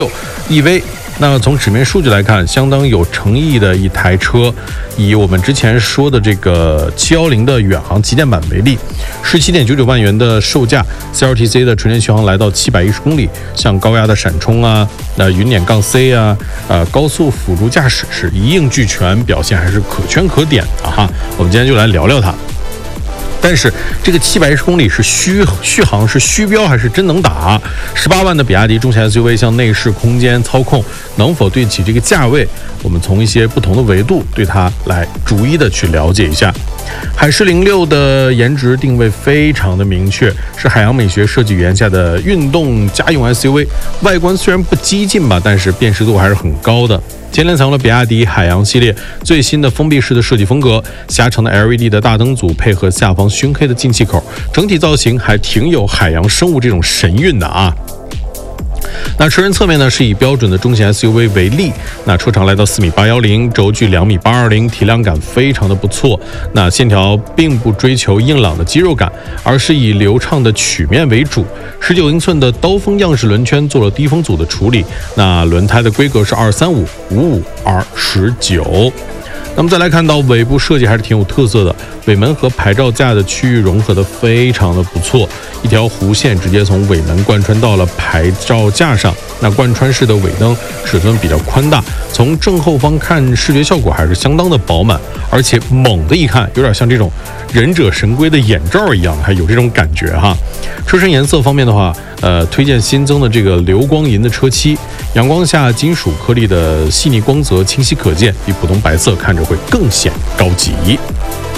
EV。那从纸面数据来看，相当有诚意的一台车。以我们之前说的这个710的远航旗舰版为例，17.99万元的售价 ，CLTC 的纯电续航来到710公里，像高压的闪充啊，云辇杠 C 啊，高速辅助驾驶是一应俱全，表现还是可圈可点的哈。我们今天就来聊聊它。但是这个710公里是续航是虚标还是真能打？18万的比亚迪中型 SUV， 像内饰、空间、操控能否对起这个价位？我们从一些不同的维度对它来逐一的去了解一下。海狮06的颜值定位非常的明确，是海洋美学设计语言下的运动家用 SUV。外观虽然不激进吧，但是辨识度还是很高的。前脸采用了比亚迪海洋系列最新的封闭式的设计风格，狭长的 LED 的大灯组配合下方熏黑的进气口，整体造型还挺有海洋生物这种神韵的啊。那车身侧面呢，是以标准的中型 SUV 为例，那车长来到4.810米，轴距2.820米，体量感非常的不错。那线条并不追求硬朗的肌肉感，而是以流畅的曲面为主。19英寸的刀锋样式轮圈做了低风阻的处理。那轮胎的规格是235/55/19。那么再来看到尾部设计还是挺有特色的，尾门和牌照架的区域融合的非常的不错，一条弧线直接从尾门贯穿到了牌照架上。那贯穿式的尾灯尺寸比较宽大，从正后方看视觉效果还是相当的饱满，而且猛的一看有点像这种忍者神龟的眼罩一样，还有这种感觉哈。车身颜色方面的话，推荐新增的这个流光银的车漆，阳光下金属颗粒的细腻光泽清晰可见，比普通白色看着会更显高级。